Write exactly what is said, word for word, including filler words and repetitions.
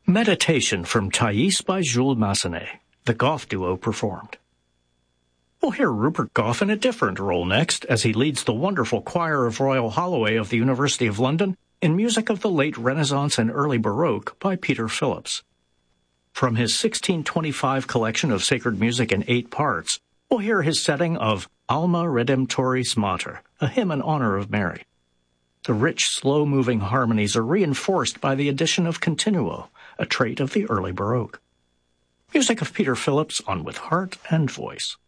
Meditation from Thais by Jules Massenet, the Goff duo performed. We'll hear Rupert Goff in a different role next, as he leads the wonderful choir of Royal Holloway of the University of London in music of the late Renaissance and early Baroque by Peter Phillips. From his sixteen twenty-five collection of sacred music in eight parts, we'll hear his setting of Alma Redemptoris Mater, a hymn in honor of Mary. The rich, slow-moving harmonies are reinforced by the addition of continuo, a trait of the early Baroque. Music of Peter Phillips on With Heart and Voice.